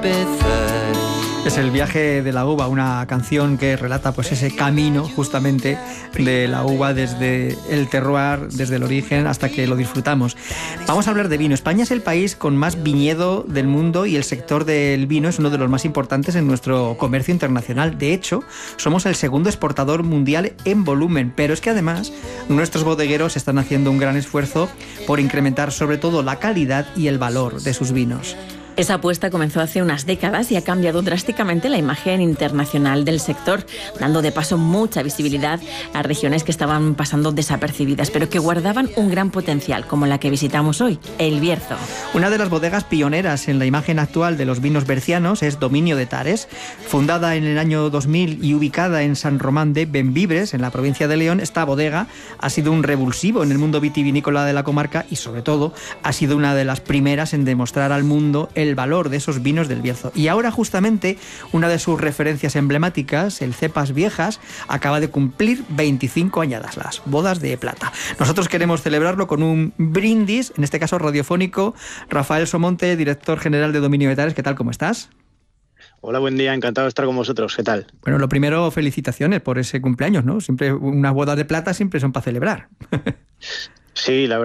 Es el viaje de la uva, una canción que relata pues ese camino justamente de la uva desde el terroir, desde el origen hasta que lo disfrutamos. Vamos a hablar de vino. España es el país con más viñedo del mundo y el sector del vino es uno de los más importantes en nuestro comercio internacional. De hecho, somos el segundo exportador mundial en volumen, pero es que además nuestros bodegueros están haciendo un gran esfuerzo por incrementar sobre todo la calidad y el valor de sus vinos. Esa apuesta comenzó hace unas décadas y ha cambiado drásticamente la imagen internacional del sector, dando de paso mucha visibilidad a regiones que estaban pasando desapercibidas, pero que guardaban un gran potencial, como la que visitamos hoy, El Bierzo. Una de las bodegas pioneras en la imagen actual de los vinos bercianos es Dominio de Tares. Fundada en el año 2000 y ubicada en San Román de Bembibre, en la provincia de León, esta bodega ha sido un revulsivo en el mundo vitivinícola de la comarca y, sobre todo, ha sido una de las primeras en demostrar al mundo el valor de esos vinos del Bierzo. Y ahora justamente una de sus referencias emblemáticas, el Cepas Viejas, acaba de cumplir 25 añadas, las bodas de plata. Nosotros queremos celebrarlo con un brindis, en este caso radiofónico. Rafael Somonte, director general de Dominio de Tares, ¿qué tal? ¿Cómo estás? Hola, buen día, encantado de estar con vosotros. ¿Qué tal? Bueno, lo primero, felicitaciones por ese cumpleaños, ¿no? Siempre unas bodas de plata siempre son para celebrar. Sí, la verdad.